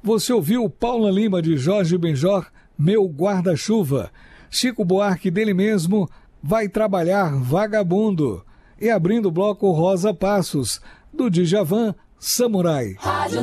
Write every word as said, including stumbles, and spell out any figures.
Você ouviu Paula Lima de Jorge Benjor, Meu Guarda-Chuva. Chico Buarque dele mesmo, Vai Trabalhar Vagabundo. E abrindo o bloco Rosa Passos, do Djavan, Samurai. Rádio